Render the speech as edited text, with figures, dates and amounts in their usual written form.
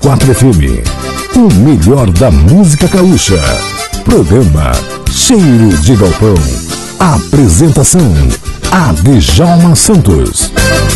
100,4 FM. O melhor da música gaúcha. Programa Cheiro de Galpão. Apresentação: Djalma Santos.